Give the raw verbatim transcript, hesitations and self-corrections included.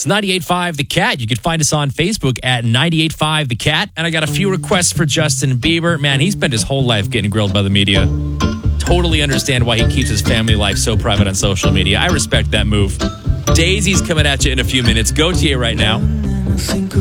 It's ninety-eight point five The Cat. You can find us on Facebook at ninety-eight point five The Cat. And I got a few requests for Justin Bieber. Man, he spent his whole life getting grilled by the media. Totally understand why he keeps his family life so private on social media. I respect that move. Daisy's coming at you in a few minutes. Go to you right now.